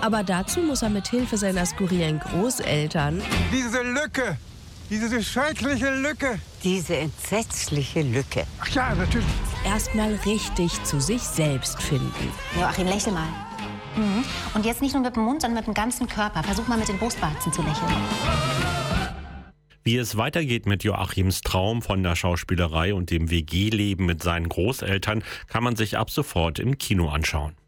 Aber dazu muss er mit Hilfe seiner skurrilen Großeltern Diese Lücke, diese schreckliche Lücke. Diese entsetzliche Lücke. Ach ja, natürlich. erstmal richtig zu sich selbst finden. Joachim, lächel mal. Und jetzt nicht nur mit dem Mund, sondern mit dem ganzen Körper. Versuch mal mit den Brustwarzen zu lächeln. Wie es weitergeht mit Joachims Traum von der Schauspielerei und dem WG-Leben mit seinen Großeltern, kann man sich ab sofort im Kino anschauen.